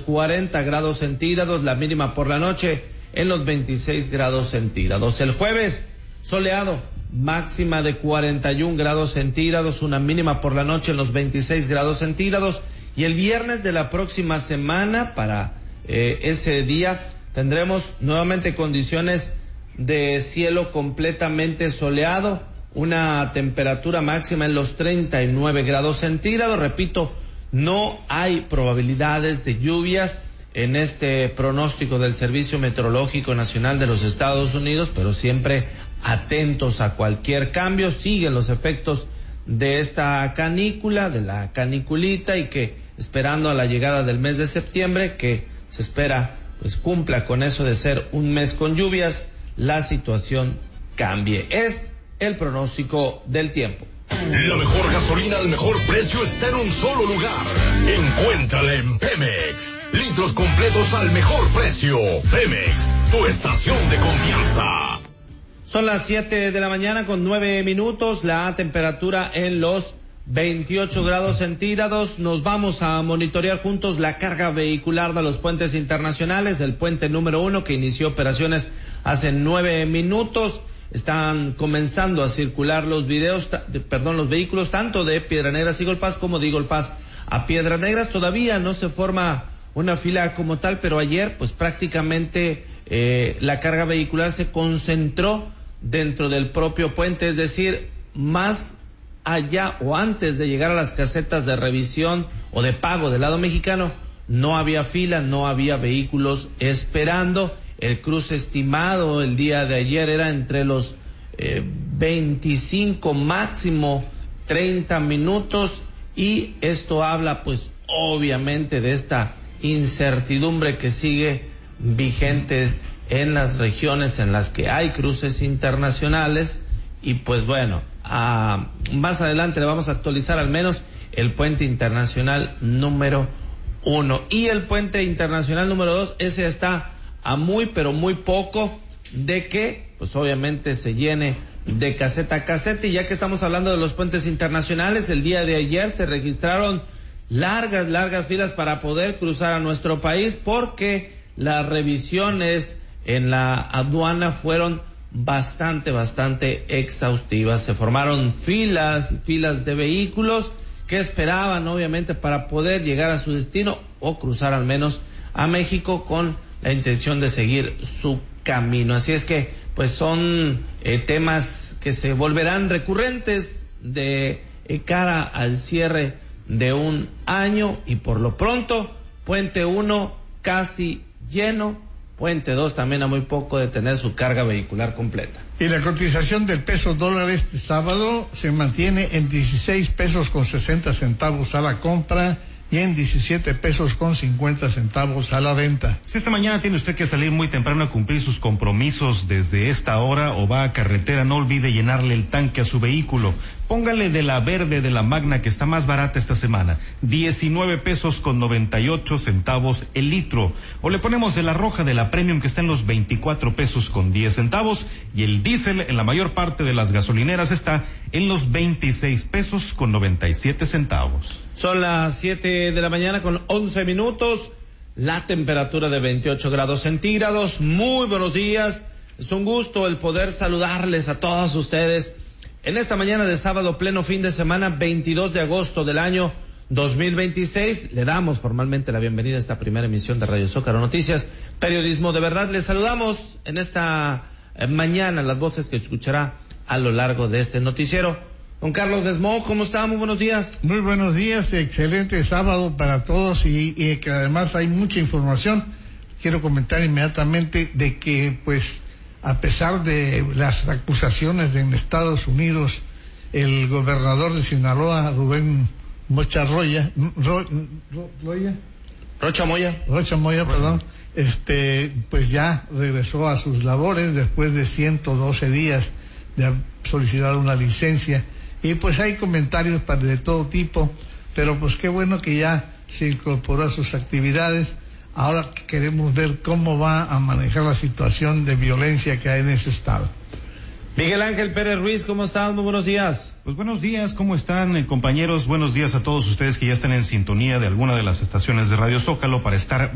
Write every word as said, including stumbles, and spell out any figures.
cuarenta grados centígrados, la mínima por la noche en los veintiséis grados centígrados. El jueves, soleado, máxima de cuarenta y un grados centígrados, una mínima por la noche en los veintiséis grados centígrados. Y el viernes de la próxima semana, para eh, ese día, tendremos nuevamente condiciones de cielo completamente soleado, una temperatura máxima en los treinta y nueve grados centígrados. Repito, no hay probabilidades de lluvias en este pronóstico del Servicio Meteorológico Nacional de los Estados Unidos, pero siempre atentos a cualquier cambio. Siguen los efectos de esta canícula, de la caniculita, y que esperando a la llegada del mes de septiembre, que se espera pues cumpla con eso de ser un mes con lluvias, la situación cambie. Es el pronóstico del tiempo. La mejor gasolina al mejor precio está en un solo lugar. Encuéntrala en Pemex. Litros completos al mejor precio. Pemex, tu estación de confianza. Son las siete de la mañana con nueve minutos, la temperatura en los veintiocho grados centígrados. Nos vamos a monitorear juntos la carga vehicular de los puentes internacionales. El puente número uno, que inició operaciones hace nueve minutos. Están comenzando a circular los videos, perdón, los vehículos tanto de Piedras Negras a Eagle Pass como de Eagle Pass a Piedras Negras. Todavía no se forma una fila como tal, pero ayer pues prácticamente eh, la carga vehicular se concentró dentro del propio puente, es decir, más allá o antes de llegar a las casetas de revisión o de pago del lado mexicano, no había fila, no había vehículos esperando. El cruce estimado el día de ayer era entre los eh, veinticinco, máximo treinta minutos, y esto habla pues obviamente de esta incertidumbre que sigue vigente en las regiones en las que hay cruces internacionales. Y pues bueno, a, más adelante le vamos a actualizar al menos el puente internacional número uno. Y el puente internacional número dos, ese está a muy pero muy poco de que pues obviamente se llene de caseta a caseta. Y ya que estamos hablando de los puentes internacionales, el día de ayer se registraron largas, largas filas para poder cruzar a nuestro país, porque las revisiones en la aduana fueron bastante, bastante exhaustivas. Se formaron filas, filas de vehículos que esperaban obviamente para poder llegar a su destino o cruzar al menos a México con la intención de seguir su camino. Así es que pues son eh, temas que se volverán recurrentes de eh, cara al cierre de un año. Y por lo pronto, puente uno casi lleno, puente dos también a muy poco de tener su carga vehicular completa. Y la cotización del peso dólar este sábado se mantiene en dieciséis pesos con sesenta centavos a la compra y en diecisiete pesos con cincuenta centavos a la venta. Si esta mañana tiene usted que salir muy temprano a cumplir sus compromisos desde esta hora o va a carretera, no olvide llenarle el tanque a su vehículo. Póngale de la verde de la Magna, que está más barata esta semana, diecinueve pesos con noventa y ocho centavos el litro. O le ponemos de la roja de la Premium, que está en los veinticuatro pesos con diez centavos. Y el diésel en la mayor parte de las gasolineras está en los veintiséis pesos con noventa y siete centavos. Son las siete de la mañana con once minutos, la temperatura de veintiocho grados centígrados. Muy buenos días, es un gusto el poder saludarles a todos ustedes en esta mañana de sábado, pleno fin de semana, veintidós de agosto del año dos mil veintiséis. Le damos formalmente la bienvenida a esta primera emisión de Radio Zócalo Noticias, periodismo de verdad. Les saludamos en esta eh, mañana, las voces que escuchará a lo largo de este noticiero. Don Carlos Desmo, ¿cómo está? Muy buenos días. Muy buenos días, excelente sábado para todos, y, y que además hay mucha información. Quiero comentar inmediatamente de que, pues, a pesar de las acusaciones de en Estados Unidos, el gobernador de Sinaloa, Rubén Mocha Roya, Ro, Ro, Roya, Rocha Moya, Rocha Moya, perdón, este, pues ya regresó a sus labores después de ciento doce días de haber solicitado una licencia. Y pues hay comentarios para de todo tipo, pero pues qué bueno que ya se incorporó a sus actividades. Ahora queremos ver cómo va a manejar la situación de violencia que hay en ese estado. Miguel Ángel Pérez Ruiz, ¿cómo estás? Muy buenos días. Pues buenos días, ¿cómo están, eh, compañeros? Buenos días a todos ustedes que ya están en sintonía de alguna de las estaciones de Radio Zócalo para estar